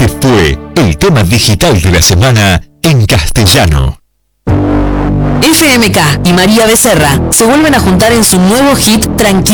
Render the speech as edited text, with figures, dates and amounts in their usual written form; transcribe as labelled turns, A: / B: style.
A: Este fue el tema digital de la semana en castellano.
B: FMK y María Becerra se vuelven a juntar en su nuevo hit Tranquila.